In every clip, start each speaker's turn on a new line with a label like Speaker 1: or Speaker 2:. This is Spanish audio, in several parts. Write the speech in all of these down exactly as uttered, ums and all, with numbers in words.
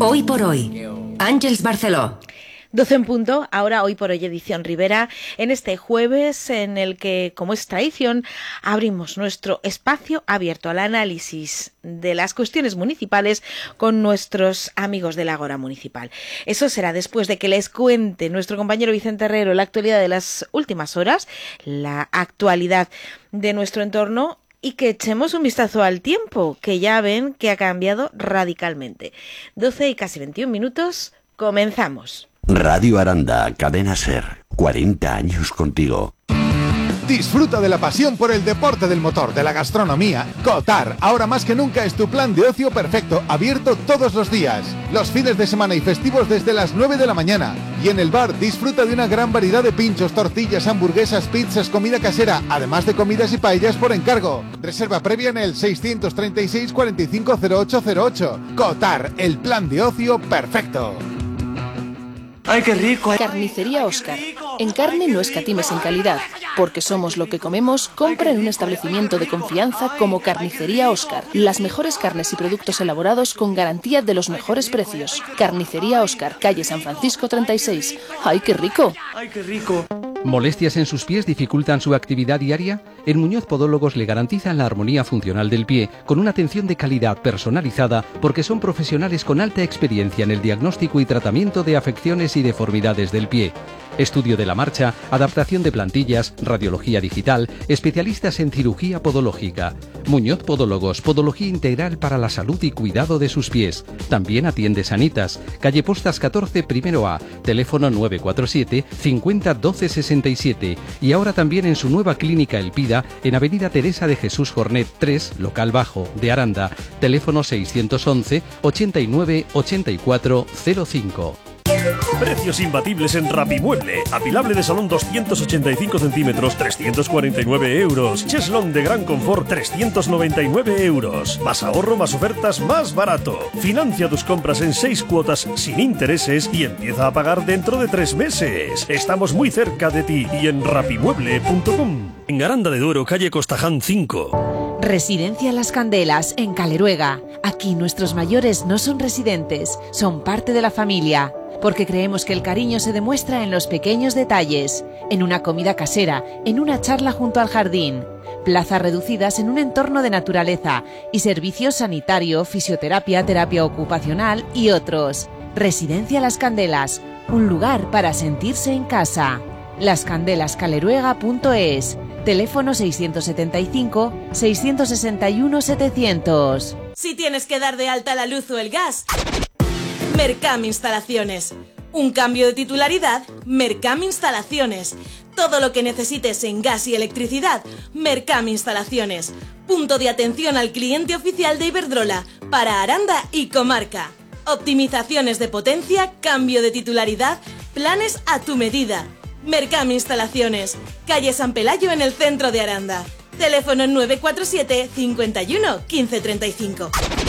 Speaker 1: Hoy por hoy, Àngels Barceló.
Speaker 2: doce en punto, ahora Hoy por Hoy edición Ribera, en este jueves en el que, como es tradición, abrimos nuestro espacio abierto al análisis de las cuestiones municipales con nuestros amigos del Ágora Municipal. Eso será después de que les cuente nuestro compañero Vicente Herrero la actualidad de las últimas horas, la actualidad de nuestro entorno, y que echemos un vistazo al tiempo, que ya ven que ha cambiado radicalmente. doce y casi veintiún minutos, comenzamos.
Speaker 3: Radio Aranda, Cadena Ser, cuarenta años contigo.
Speaker 4: Disfruta de la pasión por el deporte del motor, de la gastronomía. Cotar, ahora más que nunca es tu plan de ocio perfecto, abierto todos los días. Los fines de semana y festivos desde las nueve de la mañana. Y en el bar disfruta de una gran variedad de pinchos, tortillas, hamburguesas, pizzas, comida casera, además de comidas y paellas por encargo. Reserva previa en el seiscientos treinta y seis cuarenta y cinco cero ocho cero ocho. Cotar, el plan de ocio perfecto.
Speaker 5: ¡Ay, qué rico!
Speaker 6: Carnicería Óscar. En carne no escatimes en calidad, porque somos lo que comemos. Compra en un establecimiento de confianza como Carnicería Óscar. Las mejores carnes y productos elaborados con garantía de los mejores precios. Carnicería Óscar, calle San Francisco treinta y seis. ¡Ay, qué rico!
Speaker 5: ¡Ay, qué rico!
Speaker 7: ¿Molestias en sus pies dificultan su actividad diaria? En Muñoz Podólogos le garantizan la armonía funcional del pie con una atención de calidad personalizada, porque son profesionales con alta experiencia en el diagnóstico y tratamiento de afecciones y deformidades del pie. Estudio de la marcha, adaptación de plantillas, radiología digital, especialistas en cirugía podológica. Muñoz Podólogos, podología integral para la salud y cuidado de sus pies. También atiende Sanitas, calle Postas catorce, primero A, teléfono nueve cuatro siete cincuenta doce sesenta y siete. Y ahora también en su nueva clínica Elpida, en avenida Teresa de Jesús Jornet tres, local bajo, de Aranda, teléfono seiscientos once ochenta y nueve ochenta y cuatro cero cinco.
Speaker 8: Precios imbatibles en Rapimueble. Apilable de salón doscientos ochenta y cinco centímetros, trescientos cuarenta y nueve euros. Cheslón de gran confort, trescientos noventa y nueve euros. Más ahorro, más ofertas, más barato. Financia tus compras en seis cuotas sin intereses y empieza a pagar dentro de tres meses. Estamos muy cerca de ti y en rapimueble punto com. En Aranda de Duero, calle Costaján cinco.
Speaker 9: Residencia Las Candelas, en Caleruega. Aquí nuestros mayores no son residentes, son parte de la familia. Porque creemos que el cariño se demuestra en los pequeños detalles, en una comida casera, en una charla junto al jardín, plazas reducidas en un entorno de naturaleza y servicios sanitario, fisioterapia, terapia ocupacional y otros. Residencia Las Candelas, un lugar para sentirse en casa. las candelas caleruega punto es, teléfono seiscientos setenta y cinco seiscientos sesenta y uno setecientos.
Speaker 10: Si tienes que dar de alta la luz o el gas, Mercam Instalaciones. Un cambio de titularidad, Mercam Instalaciones. Todo lo que necesites en gas y electricidad, Mercam Instalaciones. Punto de atención al cliente oficial de Iberdrola para Aranda y comarca. Optimizaciones de potencia, cambio de titularidad, planes a tu medida. Mercam Instalaciones. Calle San Pelayo en el centro de Aranda. Teléfono nueve cuatro siete cincuenta y uno quince treinta y cinco.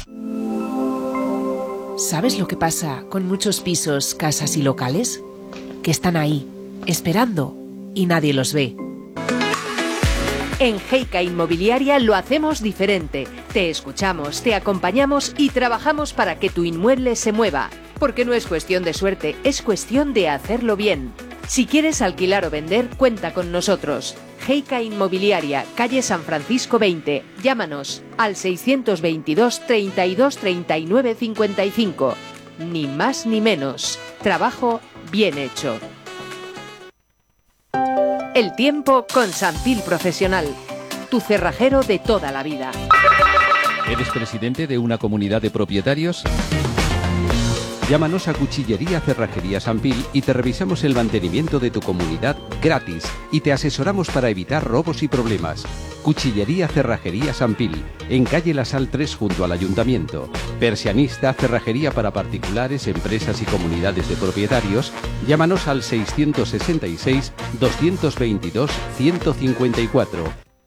Speaker 9: ¿Sabes lo que pasa con muchos pisos, casas y locales? Que están ahí, esperando, y nadie los ve.
Speaker 11: En Heica Inmobiliaria lo hacemos diferente. Te escuchamos, te acompañamos y trabajamos para que tu inmueble se mueva. Porque no es cuestión de suerte, es cuestión de hacerlo bien. Si quieres alquilar o vender, cuenta con nosotros. Heica Inmobiliaria, calle San Francisco veinte. Llámanos al seiscientos veintidós treinta y dos treinta y nueve cincuenta y cinco. Ni más ni menos. Trabajo bien hecho. El tiempo con Sanpil Profesional. Tu cerrajero de toda la vida.
Speaker 7: ¿Eres presidente de una comunidad de propietarios? Llámanos a Cuchillería Cerrajería Sanpil y te revisamos el mantenimiento de tu comunidad gratis y te asesoramos para evitar robos y problemas. Cuchillería Cerrajería Sanpil, en calle La Sal tres junto al Ayuntamiento. Persianista, cerrajería para particulares, empresas y comunidades de propietarios. Llámanos al seiscientos sesenta y seis doscientos veintidós ciento cincuenta y cuatro.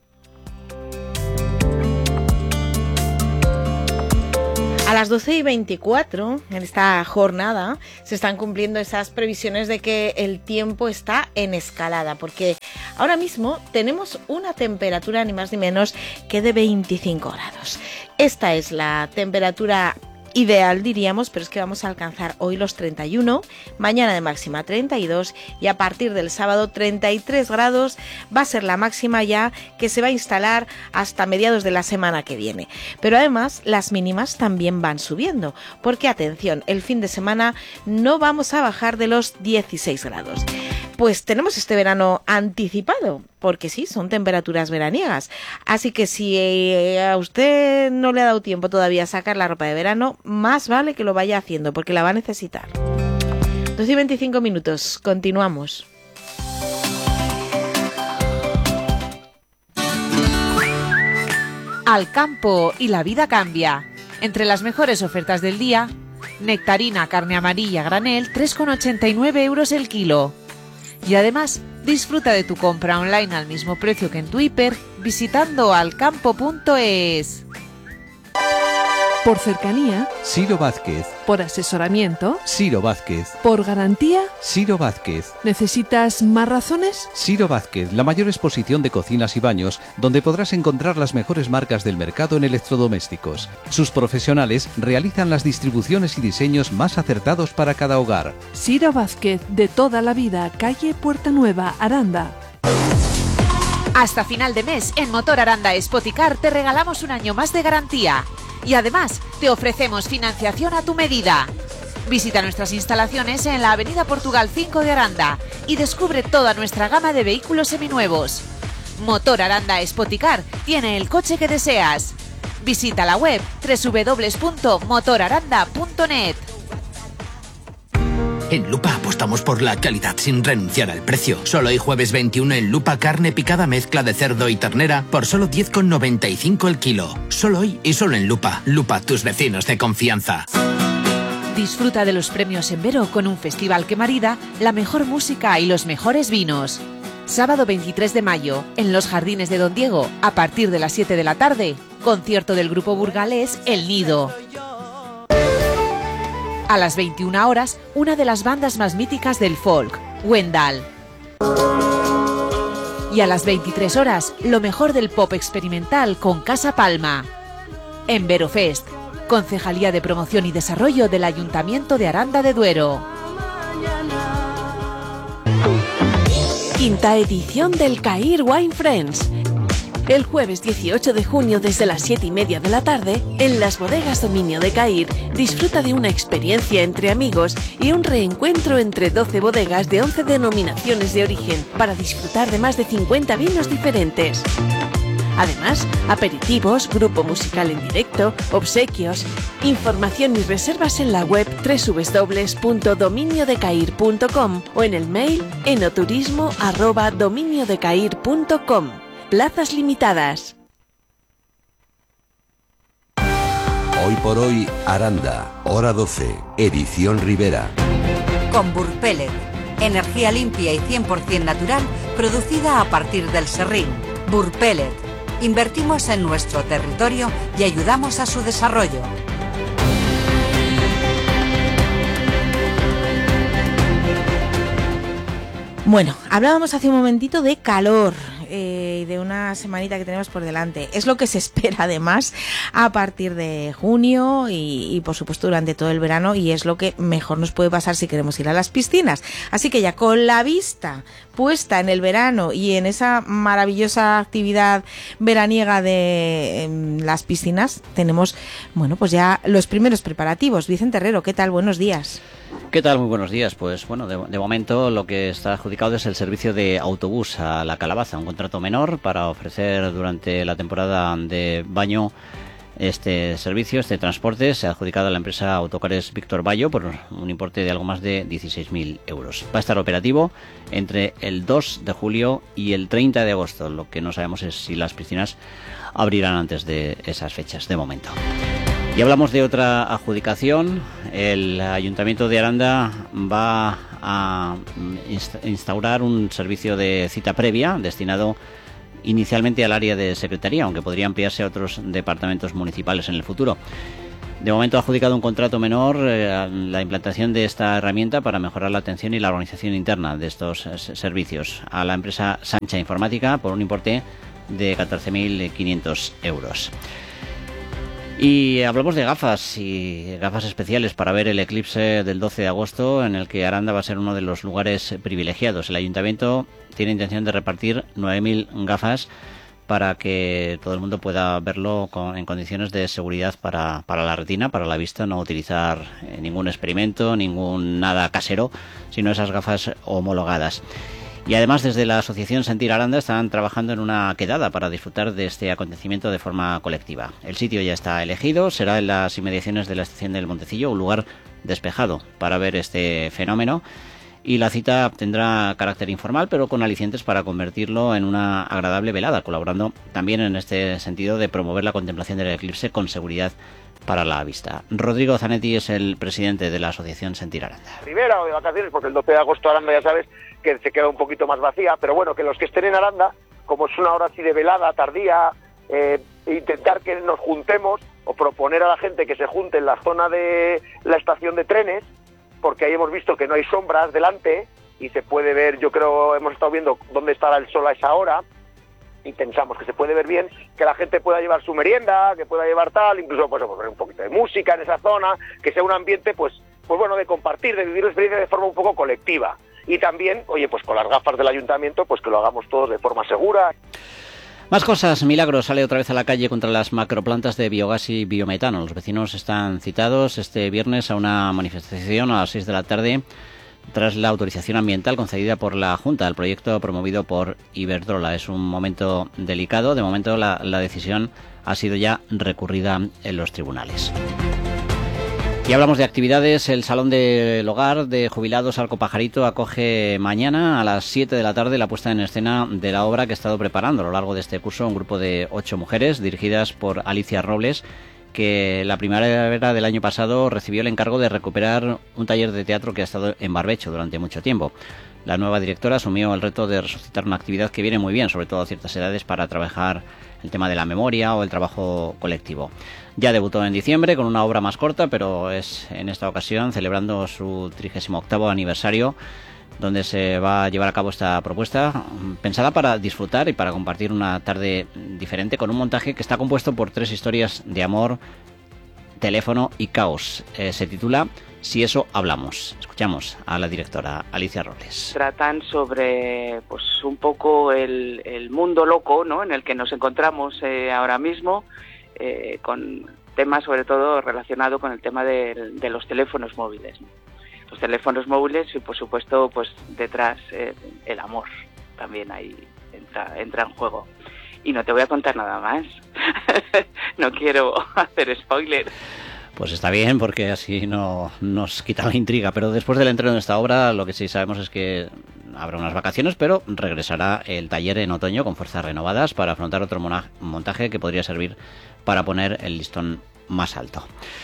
Speaker 2: A las doce y veinticuatro, en esta jornada, se están cumpliendo esas previsiones de que el tiempo está en escalada, porque ahora mismo tenemos una temperatura ni más ni menos que de veinticinco grados. Esta es la temperatura ideal diríamos, pero es que vamos a alcanzar hoy los treinta y uno, mañana de máxima treinta y dos y a partir del sábado treinta y tres grados va a ser la máxima ya que se va a instalar hasta mediados de la semana que viene. Pero además las mínimas también van subiendo, porque atención, el fin de semana no vamos a bajar de los dieciséis grados. Pues tenemos este verano anticipado, porque sí, son temperaturas veraniegas. Así que si a usted no le ha dado tiempo todavía a sacar la ropa de verano, más vale que lo vaya haciendo, porque la va a necesitar. doce y veinticinco minutos, continuamos.
Speaker 9: Al campo y la vida cambia. Entre las mejores ofertas del día, nectarina carne amarilla granel, tres con ochenta y nueve euros el kilo. Y además, disfruta de tu compra online al mismo precio que en tu hiper visitando alcampo punto es.
Speaker 12: Por cercanía,
Speaker 7: Siro Vázquez.
Speaker 12: por asesoramiento,
Speaker 7: Siro Vázquez.
Speaker 12: por garantía.
Speaker 7: Siro Vázquez.
Speaker 12: ¿Necesitas más razones?
Speaker 7: Siro Vázquez, la mayor exposición de cocinas y baños, donde podrás encontrar las mejores marcas del mercado en electrodomésticos. Sus profesionales realizan las distribuciones y diseños más acertados para cada hogar.
Speaker 12: Siro Vázquez, de toda la vida, calle Puerta Nueva, Aranda.
Speaker 9: Hasta final de mes, en Motor Aranda Spoticar te regalamos un año más de garantía. Y además, te ofrecemos financiación a tu medida. Visita nuestras instalaciones en la avenida Portugal cinco de Aranda y descubre toda nuestra gama de vehículos seminuevos. Motor Aranda Spoticar tiene el coche que deseas. Visita la web doble u doble u doble u punto motor aranda punto net.
Speaker 13: En Lupa apostamos por la calidad sin renunciar al precio. Solo hoy jueves veintiuno en Lupa carne picada mezcla de cerdo y ternera por solo diez con noventa y cinco el kilo. Solo hoy y solo en Lupa. Lupa, tus vecinos de confianza.
Speaker 9: Disfruta de los premios en Vero con un festival que marida la mejor música y los mejores vinos. Sábado veintitrés de mayo, en los Jardines de Don Diego, a partir de las siete de la tarde, concierto del grupo burgalés El Nido. A las veintiuna horas, una de las bandas más míticas del folk, Wendal. Y a las veintitrés horas, lo mejor del pop experimental con Casa Palma. En Verofest, Concejalía de Promoción y Desarrollo del Ayuntamiento de Aranda de Duero.
Speaker 14: Quinta edición del Cair Wine Friends. El jueves dieciocho de junio desde las siete y media de la tarde, en las bodegas Dominio de Cair, disfruta de una experiencia entre amigos y un reencuentro entre doce bodegas de once denominaciones de origen para disfrutar de más de cincuenta vinos diferentes. Además, aperitivos, grupo musical en directo, obsequios, información y reservas en la web doble u doble u doble u punto dominio de cair punto com o en el mail enoturismo arroba dominio de cair punto com. Plazas limitadas.
Speaker 3: Hoy por hoy, Aranda, hora doce, edición Rivera.
Speaker 15: Con Burpellet, energía limpia y cien por ciento natural, producida a partir del serrín. Burpellet, invertimos en nuestro territorio y ayudamos a su desarrollo.
Speaker 2: Bueno, hablábamos hace un momentito de calor. Eh, de una semanita que tenemos por delante. Es lo que se espera además a partir de junio y, y por supuesto durante todo el verano, y es lo que mejor nos puede pasar si queremos ir a las piscinas. Así que ya con la vista puesta en el verano y en esa maravillosa actividad veraniega de en las piscinas, tenemos, bueno, pues ya los primeros preparativos. Vicente Herrero, ¿qué tal? Buenos días.
Speaker 16: ¿Qué tal? Muy buenos días. Pues bueno, de, de momento lo que está adjudicado es el servicio de autobús a La Calabaza, un contrato menor para ofrecer durante la temporada de baño este servicio, este transporte. Se ha adjudicado a la empresa Autocares Víctor Bayo por un importe de algo más de dieciséis mil euros. Va a estar operativo entre el dos de julio y el treinta de agosto. Lo que no sabemos es si las piscinas abrirán antes de esas fechas, de momento. Y hablamos de otra adjudicación. El Ayuntamiento de Aranda va a instaurar un servicio de cita previa destinado inicialmente al área de secretaría, aunque podría ampliarse a otros departamentos municipales en el futuro. De momento ha adjudicado un contrato menor eh, la implantación de esta herramienta para mejorar la atención y la organización interna de estos eh, servicios a la empresa Sancha Informática por un importe de catorce mil quinientos euros. Y hablamos de gafas y gafas especiales para ver el eclipse del doce de agosto, en el que Aranda va a ser uno de los lugares privilegiados. El ayuntamiento tiene intención de repartir nueve mil gafas para que todo el mundo pueda verlo con, en condiciones de seguridad para, para la retina, para la vista, no utilizar eh, ningún experimento, ningún nada casero, sino esas gafas homologadas. Y además desde la Asociación Sentir Aranda están trabajando en una quedada para disfrutar de este acontecimiento de forma colectiva. El sitio ya está elegido, será en las inmediaciones de la estación del Montecillo, un lugar despejado para ver este fenómeno. Y la cita tendrá carácter informal, pero con alicientes para convertirlo en una agradable velada, colaborando también en este sentido de promover la contemplación del eclipse con seguridad para la vista. Rodrigo Zanetti es el presidente de la Asociación Sentir Aranda.
Speaker 17: Ribera o de vacaciones, porque el doce de agosto Aranda ya sabes que se queda un poquito más vacía, pero bueno, que los que estén en Aranda, como es una hora así de velada, tardía, eh, intentar que nos juntemos o proponer a la gente que se junte en la zona de la estación de trenes, porque ahí hemos visto que no hay sombras delante y se puede ver, yo creo, hemos estado viendo dónde estará el sol a esa hora y pensamos que se puede ver bien, que la gente pueda llevar su merienda, que pueda llevar tal, incluso pues poner un poquito de música en esa zona, que sea un ambiente pues pues bueno, de compartir, de vivir la experiencia de forma un poco colectiva. Y también, oye, pues con las gafas del ayuntamiento, pues que lo hagamos todos de forma segura.
Speaker 16: Más cosas. Milagros sale otra vez a la calle contra las macroplantas de biogás y biometano. Los vecinos están citados este viernes a una manifestación a las seis de la tarde tras la autorización ambiental concedida por la Junta al proyecto promovido por Iberdrola. Es un momento delicado. De momento la, la decisión ha sido ya recurrida en los tribunales. Y hablamos de actividades. El Salón del Hogar de Jubilados Arcopajarito acoge mañana a las siete de la tarde la puesta en escena de la obra que ha estado preparando a lo largo de este curso un grupo de ocho mujeres dirigidas por Alicia Robles, que la primavera del año pasado recibió el encargo de recuperar un taller de teatro que ha estado en barbecho durante mucho tiempo. La nueva directora asumió el reto de resucitar una actividad que viene muy bien, sobre todo a ciertas edades, para trabajar el tema de la memoria o el trabajo colectivo. Ya debutó en diciembre con una obra más corta, pero es en esta ocasión celebrando su trigésimo octavo aniversario, donde se va a llevar a cabo esta propuesta pensada para disfrutar y para compartir una tarde diferente con un montaje que está compuesto por tres historias de amor, teléfono y caos. Eh, se titula Si eso hablamos. Escuchamos a la directora Alicia Robles.
Speaker 18: Tratan sobre pues un poco el, el mundo loco, ¿no?, en el que nos encontramos eh, ahora mismo, eh, con temas sobre todo relacionado con el tema de, de los teléfonos móviles, ¿no? Los teléfonos móviles y por supuesto pues detrás eh, el amor también ahí entra, entra en juego. Y no te voy a contar nada más. No quiero hacer spoiler.
Speaker 16: Pues está bien, porque así no nos quita la intriga. Pero después del estreno de esta obra, lo que sí sabemos es que habrá unas vacaciones, pero regresará el taller en otoño con fuerzas renovadas para afrontar otro montaje que podría servir para poner el listón más alto.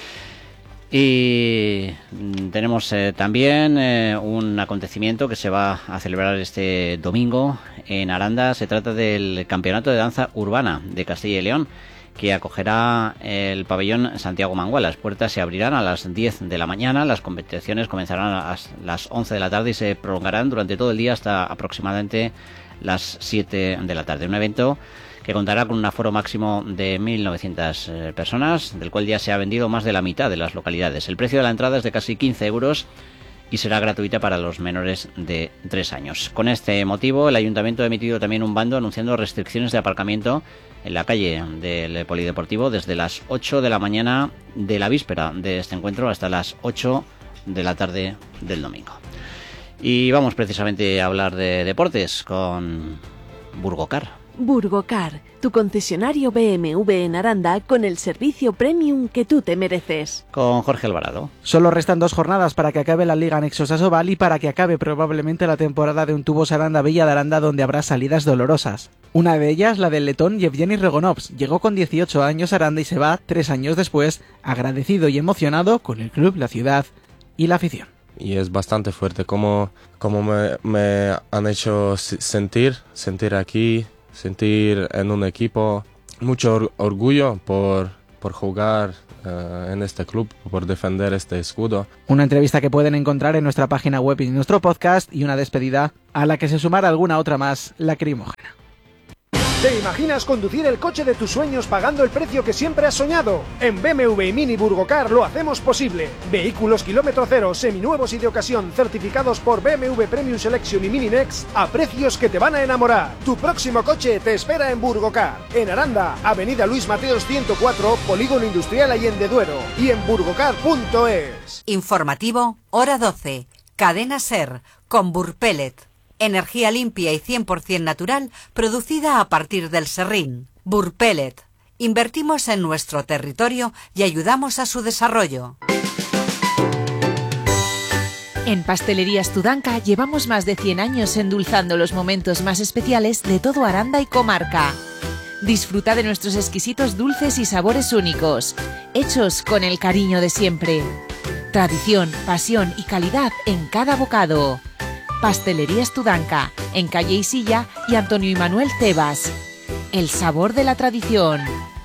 Speaker 16: Y tenemos eh, también eh, un acontecimiento que se va a celebrar este domingo en Aranda. Se trata del Campeonato de Danza Urbana de Castilla y León, que acogerá el pabellón Santiago Mangual. Las puertas se abrirán a las diez de la mañana, las competiciones comenzarán a las once de la tarde y se prolongarán durante todo el día hasta aproximadamente las siete de la tarde. Un evento que contará con un aforo máximo de mil novecientas personas, del cual ya se ha vendido más de la mitad de las localidades. El precio de la entrada es de casi quince euros y será gratuita para los menores de tres años. Con este motivo, el Ayuntamiento ha emitido también un bando anunciando restricciones de aparcamiento en la calle del Polideportivo desde las ocho de la mañana de la víspera de este encuentro hasta las ocho de la tarde del domingo. Y vamos precisamente a hablar de deportes con Burgocar.
Speaker 14: Burgocar, tu concesionario B M W en Aranda con el servicio premium que tú te mereces.
Speaker 16: Con Jorge Alvarado.
Speaker 19: Solo restan dos jornadas para que acabe la Liga Anexos Asobal y para que acabe probablemente la temporada de un Tubos Aranda Villa de Aranda, donde habrá salidas dolorosas. Una de ellas, la del letón Yevgeny Regonovs. Llegó con dieciocho años a Aranda y se va tres años después, agradecido y emocionado con el club, la ciudad y la afición.
Speaker 20: Y es bastante fuerte como, como me, me han hecho sentir, sentir aquí, sentir en un equipo. Mucho or- orgullo por, por jugar uh, en este club, por defender este escudo.
Speaker 19: Una entrevista que pueden encontrar en nuestra página web y en nuestro podcast, y una despedida a la que se sumará alguna otra más lacrimógena.
Speaker 21: ¿Te imaginas conducir el coche de tus sueños pagando el precio que siempre has soñado? En B M W y Mini Burgocar lo hacemos posible. Vehículos kilómetro cero, seminuevos y de ocasión, certificados por B M W Premium Selection y Mini Next a precios que te van a enamorar. Tu próximo coche te espera en Burgocar. En Aranda, Avenida Luis Mateos ciento cuatro, Polígono Industrial Allende Duero. Y en burgocar punto es.
Speaker 15: Informativo, hora doce. Cadena SER, con Burpellet. Energía limpia y cien por cien natural, producida a partir del serrín. Burpellet. Invertimos en nuestro territorio y ayudamos a su desarrollo.
Speaker 9: En Pastelerías Tudanca llevamos más de cien años endulzando los momentos más especiales de todo Aranda y comarca. Disfruta de nuestros exquisitos dulces y sabores únicos, hechos con el cariño de siempre. Tradición, pasión y calidad en cada bocado. Pastelerías Tudanca, en Calle Isilla y Antonio y Manuel Tebas. El sabor de la tradición.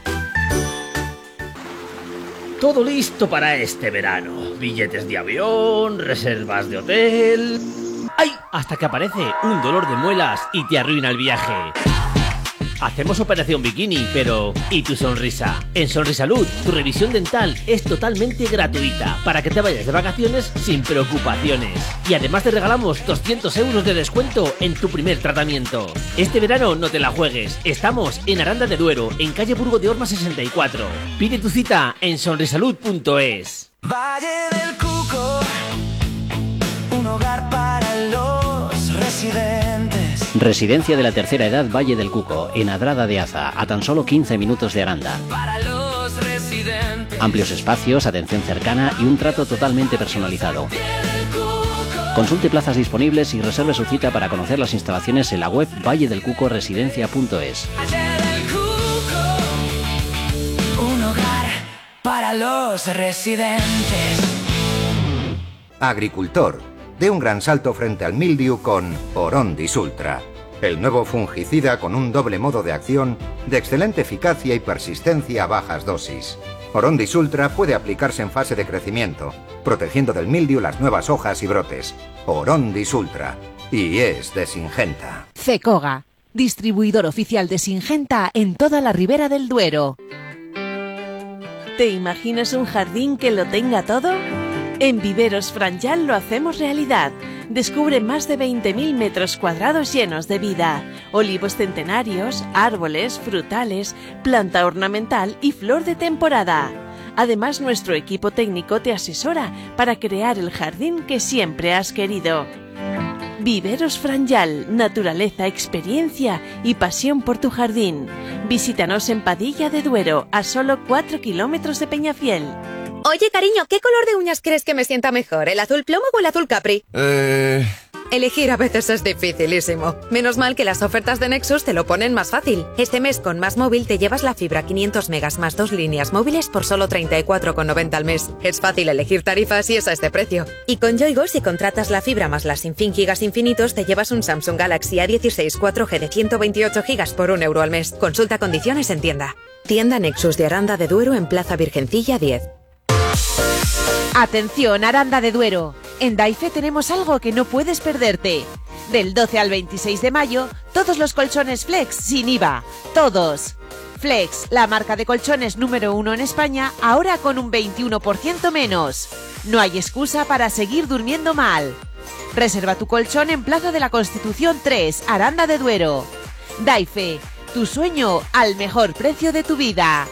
Speaker 22: Todo listo para este verano. Billetes de avión, reservas de hotel... ¡Ay! Hasta que aparece un dolor de muelas y te arruina el viaje. Hacemos operación bikini, pero ¿y tu sonrisa? En Sonrisalud, tu revisión dental es totalmente gratuita para que te vayas de vacaciones sin preocupaciones. Y además te regalamos doscientos euros de descuento en tu primer tratamiento. Este verano no te la juegues. Estamos en Aranda de Duero, en calle Burgo de Orma sesenta y cuatro. Pide tu cita en sonrisalud punto es.
Speaker 5: Valle del Cuco, un hogar para los residentes.
Speaker 16: Residencia de la tercera edad Valle del Cuco, en Adrada de Aza, a tan solo quince minutos de Aranda.
Speaker 5: Para los residentes.
Speaker 16: Amplios espacios, atención cercana y un trato totalmente personalizado. Consulte plazas disponibles y reserve su cita para conocer las instalaciones en la web valle del cuco residencia punto es.
Speaker 5: Un hogar para los residentes.
Speaker 23: Agricultor, dé un gran salto frente al mildiu con Orondis Ultra, el nuevo fungicida con un doble modo de acción de excelente eficacia y persistencia a bajas dosis. Orondis Ultra puede aplicarse en fase de crecimiento, protegiendo del mildiu las nuevas hojas y brotes. Orondis Ultra, y es de Syngenta.
Speaker 9: Cecoga, distribuidor oficial de Syngenta en toda la Ribera del Duero.
Speaker 14: ¿Te imaginas un jardín que lo tenga todo? En Viveros Franjal lo hacemos realidad. Descubre más de veinte mil metros cuadrados llenos de vida. Olivos centenarios, árboles, frutales, planta ornamental y flor de temporada. Además, nuestro equipo técnico te asesora para crear el jardín que siempre has querido. Viveros Franjal, naturaleza, experiencia y pasión por tu jardín. Visítanos en Padilla de Duero, a solo cuatro kilómetros de Peñafiel.
Speaker 24: Oye, cariño, ¿qué color de uñas crees que me sienta mejor? ¿El azul plomo o el azul capri?
Speaker 23: Eh...
Speaker 24: Elegir a veces es dificilísimo. Menos mal que las ofertas de Nexus te lo ponen más fácil. Este mes con Más Móvil te llevas la fibra quinientos megas más dos líneas móviles por solo treinta y cuatro con noventa al mes. Es fácil elegir tarifas y es a este precio. Y con Yoigo, si contratas la fibra más las sin fin gigas infinitos, te llevas un Samsung Galaxy A dieciséis cuatro G de ciento veintiocho gigas por un euro al mes. Consulta condiciones en tienda. Tienda Nexus de Aranda de Duero en Plaza Virgencilla diez.
Speaker 9: Atención, Aranda de Duero. En Daife tenemos algo que no puedes perderte. Del doce al veintiséis de mayo, todos los colchones Flex sin I V A. Todos. Flex, la marca de colchones número uno en España, ahora con un veintiuno por ciento menos. No hay excusa para seguir durmiendo mal. Reserva tu colchón en Plaza de la Constitución tres, Aranda de Duero. Daife, tu sueño al mejor precio de tu vida.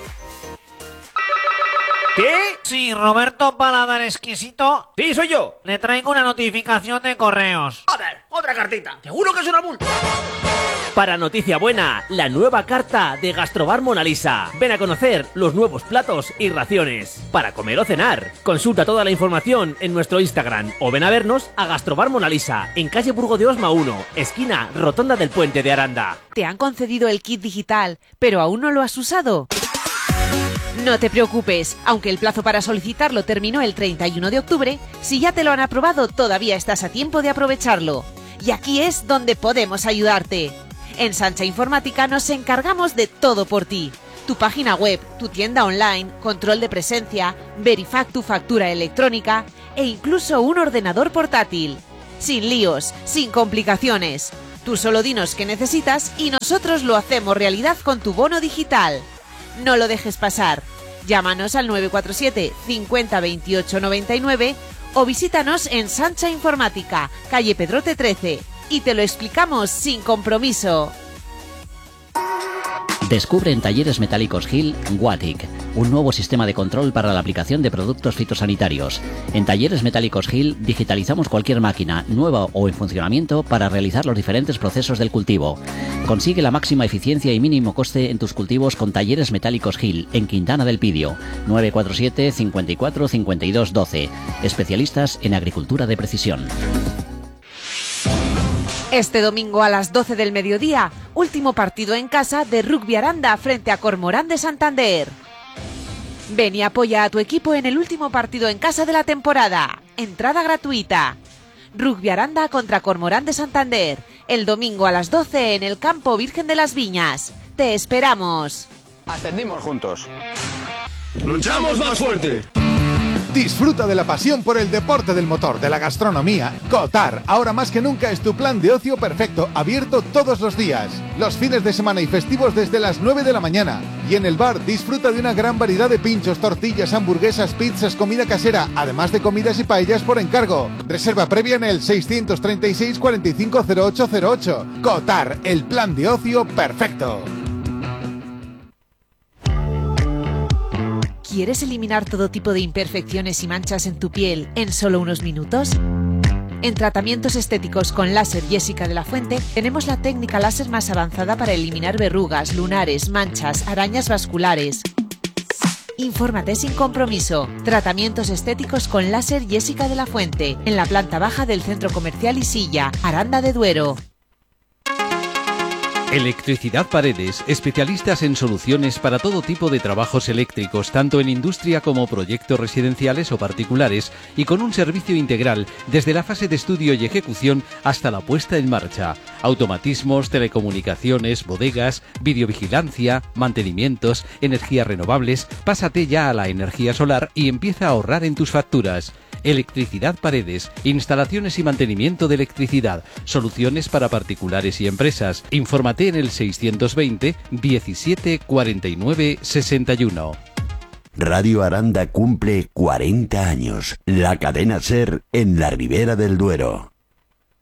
Speaker 25: ¿Qué? Sí, Roberto Paladar Exquisito. Sí, soy yo. Le traigo una notificación de correos.
Speaker 22: ¡Joder! ¡Otra cartita! ¡Seguro que es una multa! Para noticia buena, la nueva carta de Gastrobar Mona Lisa. Ven a conocer los nuevos platos y raciones para comer o cenar. Consulta toda la información en nuestro Instagram o ven a vernos a Gastrobar Mona Lisa, en calle Burgo de Osma uno, esquina Rotonda del Puente de Aranda.
Speaker 9: Te han concedido el kit digital, pero aún no lo has usado. No te preocupes, aunque el plazo para solicitarlo terminó el treinta y uno de octubre, si ya te lo han aprobado todavía estás a tiempo de aprovecharlo. Y aquí es donde podemos ayudarte. En Sancha Informática nos encargamos de todo por ti. Tu página web, tu tienda online, control de presencia, Verifact tu factura electrónica e incluso un ordenador portátil. Sin líos, sin complicaciones. Tú solo dinos qué necesitas y nosotros lo hacemos realidad con tu bono digital. No lo dejes pasar. Llámanos al nueve cuatro siete cincuenta veintiocho noventa y nueve o visítanos en Sancha Informática, calle Pedrote trece, y te lo explicamos sin compromiso.
Speaker 16: Descubre en Talleres Metálicos Gil Watic, un nuevo sistema de control para la aplicación de productos fitosanitarios. En Talleres Metálicos Gil digitalizamos cualquier máquina, nueva o en funcionamiento, para realizar los diferentes procesos del cultivo. Consigue la máxima eficiencia y mínimo coste en tus cultivos con Talleres Metálicos Gil, en Quintana del Pidio. nueve cuatro siete cincuenta y cuatro cincuenta y dos doce. Especialistas en agricultura de precisión.
Speaker 9: Este domingo a las doce del mediodía, último partido en casa de Rugby Aranda frente a Cormorán de Santander. Ven y apoya a tu equipo en el último partido en casa de la temporada. Entrada gratuita. Rugby Aranda contra Cormorán de Santander, el domingo a las doce en el Campo Virgen de las Viñas. ¡Te esperamos!
Speaker 1: Ascendimos juntos.
Speaker 4: ¡Luchamos más fuerte!
Speaker 1: Disfruta de la pasión por el deporte del motor, de la gastronomía. Cotar, ahora más que nunca es tu plan de ocio perfecto, abierto todos los días. Los fines de semana y festivos desde las nueve de la mañana. Y en el bar disfruta de una gran variedad de pinchos, tortillas, hamburguesas, pizzas, comida casera, además de comidas y paellas por encargo. Reserva previa en el seiscientos treinta y seis cuarenta y cinco cero ocho cero ocho. Cotar, el plan de ocio perfecto.
Speaker 9: ¿Quieres eliminar todo tipo de imperfecciones y manchas en tu piel en solo unos minutos? En Tratamientos Estéticos con Láser Jessica de la Fuente tenemos la técnica láser más avanzada para eliminar verrugas, lunares, manchas, arañas vasculares. Infórmate sin compromiso. Tratamientos Estéticos con Láser Jessica de la Fuente, en la planta baja del Centro Comercial Isilla, Aranda de Duero.
Speaker 7: Electricidad Paredes, especialistas en soluciones para todo tipo de trabajos eléctricos, tanto en industria como proyectos residenciales o particulares, y con un servicio integral desde la fase de estudio y ejecución hasta la puesta en marcha. Automatismos, telecomunicaciones, bodegas, videovigilancia, mantenimientos, energías renovables. Pásate ya a la energía solar y empieza a ahorrar en tus facturas. Electricidad Paredes, instalaciones y mantenimiento de electricidad, soluciones para particulares y empresas. Infórmate en el seiscientos veinte diecisiete cuarenta y nueve sesenta y uno.
Speaker 3: Radio Aranda cumple cuarenta años. La cadena SER en la Ribera del Duero.